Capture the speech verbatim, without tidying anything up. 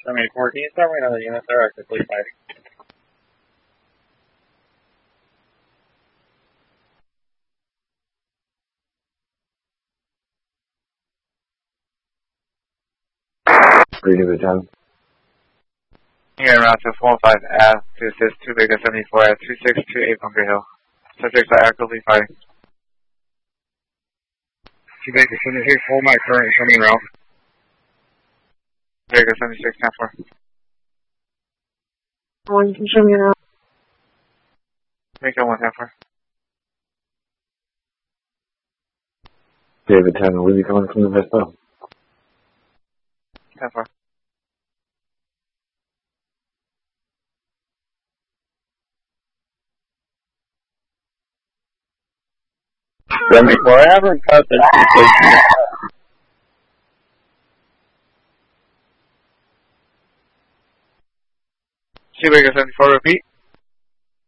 seventy-four, can you tell me another unit there actively fighting? three to the ten. Here, route to four five F to assist two Vega seventy-four at two six two eight Bunker Hill. Subjects are actively fighting. two Vega seventy-six, hold my current, show me route. Vega seventy-six, ten four. Oh, you can show me route. Vega one, ten four. David ten, will you coming from the Vespa? ten four. seventy-four, I haven't cut this completion. two Vega seventy-four, repeat.